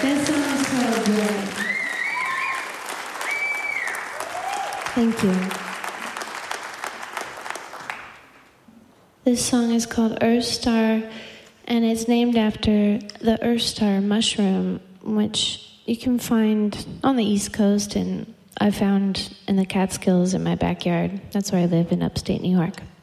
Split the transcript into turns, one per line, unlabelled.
This song is called Joy. Thank you. This song is called Earth Star, and it's named after the Earth Star mushroom, which you can find on the East Coast, and I found in the Catskills in my backyard. That's where I live in upstate New York.